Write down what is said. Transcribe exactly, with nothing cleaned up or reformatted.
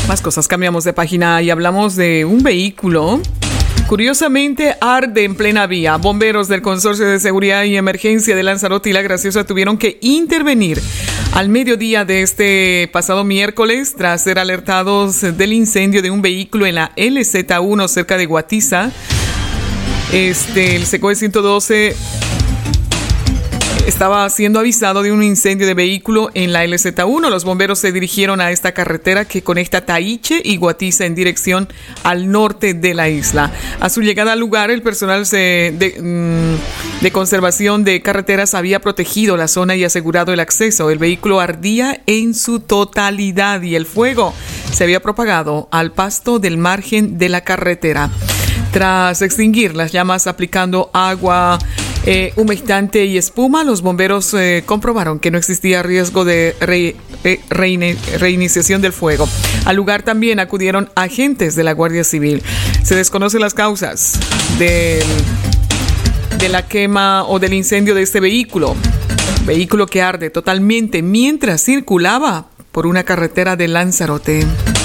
Más cosas, cambiamos de página y hablamos de un vehículo. Curiosamente, arde en plena vía. Bomberos del Consorcio de Seguridad y Emergencia de Lanzarote y La Graciosa tuvieron que intervenir al mediodía de este pasado miércoles tras ser alertados del incendio de un vehículo en la L Z uno cerca de Guatiza. Este, el SECOE ciento doce estaba siendo avisado de un incendio de vehículo en la L Z uno. Los bomberos se dirigieron a esta carretera que conecta Taiche y Guatiza en dirección al norte de la isla. A su llegada al lugar, el personal se, de, de conservación de carreteras había protegido la zona y asegurado el acceso. El vehículo ardía en su totalidad y el fuego se había propagado al pasto del margen de la carretera. Tras extinguir las llamas aplicando agua Eh, humectante y espuma, los bomberos eh, comprobaron que no existía riesgo de re, eh, reine, reiniciación del fuego. Al lugar también acudieron agentes de la Guardia Civil. Se desconocen las causas del, de la quema o del incendio de este vehículo. Vehículo que arde totalmente mientras circulaba por una carretera de Lanzarote.